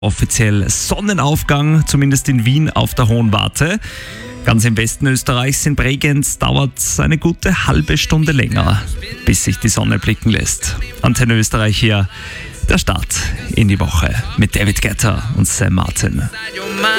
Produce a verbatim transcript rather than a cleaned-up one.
Offiziell Sonnenaufgang, zumindest in Wien auf der Hohen Warte. Ganz im Westen Österreichs in Bregenz dauert es eine gute halbe Stunde länger, bis sich die Sonne blicken lässt. Antenne Österreich hier, der Start in die Woche mit David Guetta und Sam Martin.